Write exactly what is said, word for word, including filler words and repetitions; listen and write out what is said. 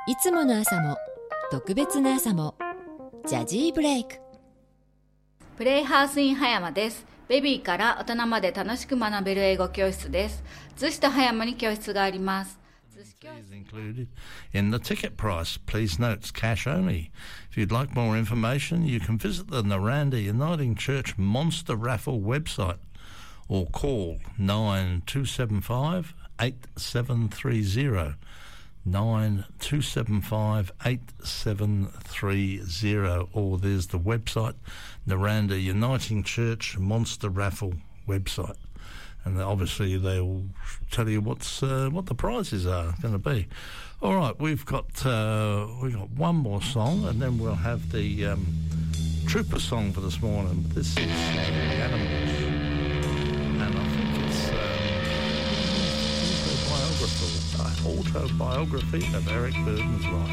いつもの朝も特別な朝もジャジーブレイク。 プレイハウスイン葉山です。ベビーから大人まで楽しく学べる英語教室です。逗子と葉山に教室があります。 Is included in the ticket price. Please note it's cash only. If you'd like more information, you can visit the Naranda Uniting Church Monster Raffle website or call nine two seven five eight seven three zero. nine two seven five eight seven three zero, or there's the website, Naranda Uniting Church Monster Raffle website. And obviously they'll tell you what's uh, what the prizes are going to be. All right, we've got uh, we've got one more song, and then we'll have the um, Trooper song for this morning. This is uh, the Animals, and I think it's um, autobiography, autobiography of Eric Burdon's life.